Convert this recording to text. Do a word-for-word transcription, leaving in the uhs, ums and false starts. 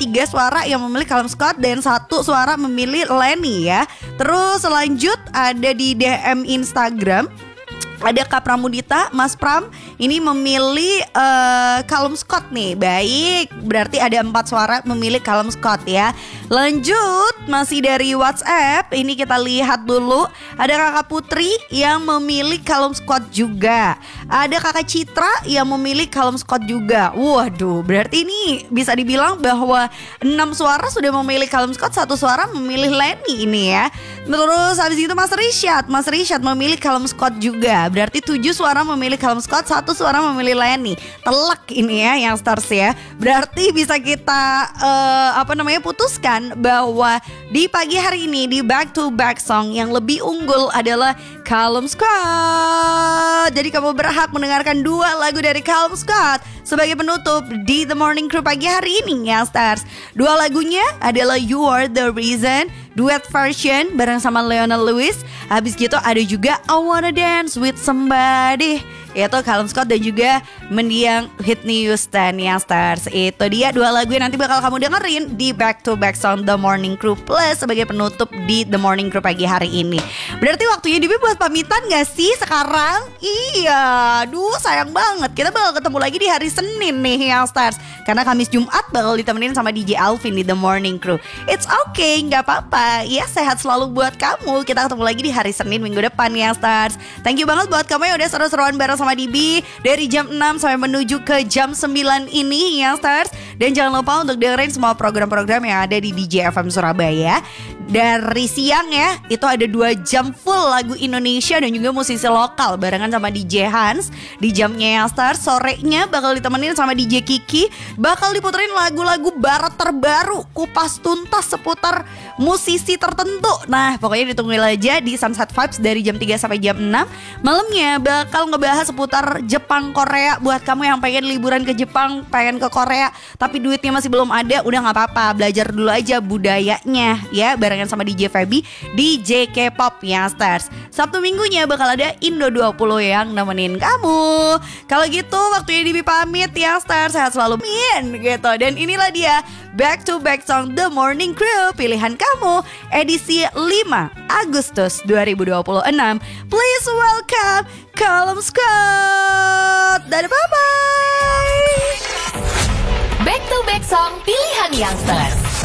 tiga suara yang memilih Callum Scott dan satu suara memilih Lenny ya. Terus lanjut ada di D M Instagram, ada Kak Pramudita, Mas Pram ini memilih uh, Callum Scott nih. Baik, berarti ada empat suara memilih Callum Scott ya. Lanjut, masih dari WhatsApp, ini kita lihat dulu. Ada Kakak Putri yang memilih Callum Scott juga. Ada Kakak Citra yang memilih Callum Scott juga. Waduh, berarti ini bisa dibilang bahwa enam suara sudah memilih Callum Scott, satu suara memilih Lenny ini ya. Terus habis itu Mas Rishad, Mas Rishad memilih Callum Scott juga. Berarti tujuh suara memilih Callum Scott, satu suara memilih Lenny. Telak ini ya yang stars ya. Berarti bisa kita uh, apa namanya putuskan bahwa di pagi hari ini di back to back song yang lebih unggul adalah Callum Scott. Jadi kamu berhak mendengarkan dua lagu dari Callum Scott sebagai penutup di The Morning Crew pagi hari ini ya stars. Dua lagunya adalah You Are The Reason duet version bareng sama Lionel Lewis. Habis gitu ada juga I Wanna Dance With Somebody, yaitu Callum Scott dan juga mendiang Whitney Houston ya stars. Itu dia dua lagu yang nanti bakal kamu dengerin di back to back song The Morning Crew Plus sebagai penutup di The Morning Crew pagi hari ini. Berarti waktunya Dibi buat pamitan gak sih sekarang? Iya, duh sayang banget. Kita bakal ketemu lagi di hari Senin nih ya stars, karena Kamis Jumat bakal ditemenin sama D J Alvin di The Morning Crew. It's okay, gak apa-apa. Ya sehat selalu buat kamu. Kita ketemu lagi di hari Senin minggu depan ya stars. Thank you banget buat kamu yang udah seru-seruan bareng sama Dibi dari jam enam sampai menuju ke jam sembilan ini ya stars. Dan jangan lupa untuk dengerin semua program-program yang ada di D J F M Surabaya. Dari siang ya, itu ada dua jam full lagu Indonesia dan juga musisi lokal barengan sama D J Hans. Di jamnya yang stars, sorenya bakal ditemenin sama D J Kiki. Bakal diputerin lagu-lagu barat terbaru, kupas tuntas seputar musisi tertentu. Nah pokoknya ditungguin aja di Sunset Vibes dari jam tiga sampai jam enam. Malamnya bakal ngebahas seputar Jepang Korea. Buat kamu yang pengen liburan ke Jepang, pengen ke Korea tapi duitnya masih belum ada, udah gak apa-apa, belajar dulu aja budayanya ya, barengan sama D J Feby, D J K-pop ya stars. Sabtu minggunya bakal ada Indo dua puluh yang nemenin kamu. Kalau gitu waktunya Dibi pamit ya stars, sehat selalu min gitu. Dan inilah dia back to back song The Morning Crew pilihan kamu edisi lima Agustus dua ribu dua puluh enam. Please welcome Callum Scott. Dadah, bye bye. Back to back song pilihan Youngsters.